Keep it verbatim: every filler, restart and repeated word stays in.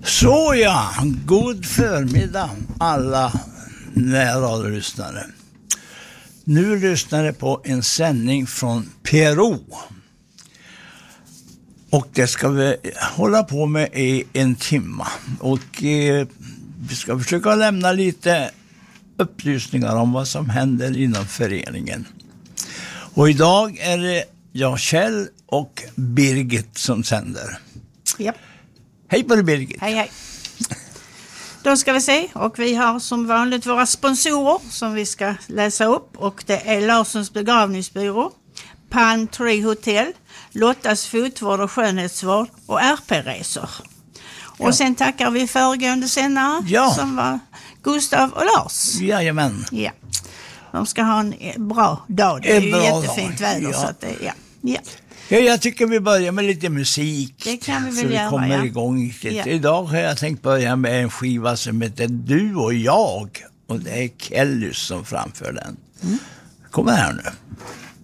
Så ja, god förmiddag alla närradiolyssnare. Nu lyssnar jag på en sändning från Peru. Och det ska vi hålla på med i en timma. Och eh, vi ska försöka lämna lite upplysningar om vad som händer inom föreningen. Och idag är det jag, Kjell och Birgit som sänder. Ja. Hej på dig, Birgit. Hej, hej. Då ska vi se, och vi har som vanligt våra sponsorer som vi ska läsa upp, och det är Larssons begravningsbyrå, Palm Tree Hotel, Lottas fotvård och skönhetsvård och R P-resor. Och ja. Sen tackar vi föregående sändare ja. som var Gustav och Lars. Jajamän. Ja. De ska ha en bra dag. Det är en ju jättefint dag. väder. Ja. Så att det, ja. Ja. Ja, jag tycker vi börjar med lite musik. Det kan vi väl så vi göra, kommer ja. igång. Ja. Idag har jag tänkt börja med en skiva som heter Du och jag. Och det är Kellys som framför den. Mm. Kommer här nu.